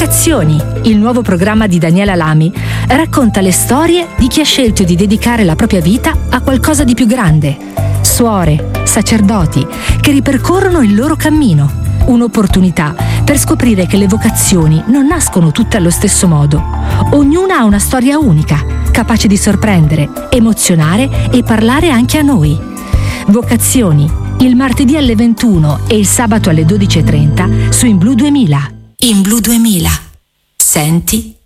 Vocazioni, il nuovo programma di Daniela Lamy, racconta le storie di chi ha scelto di dedicare la propria vita a qualcosa di più grande. Suore, sacerdoti, che ripercorrono il loro cammino. Un'opportunità per scoprire che le vocazioni non nascono tutte allo stesso modo. Ognuna ha una storia unica, capace di sorprendere, emozionare e parlare anche a noi. Vocazioni, il martedì alle 21 e il sabato alle 12:30 su In Blu 2000. In Blu 2000. Senti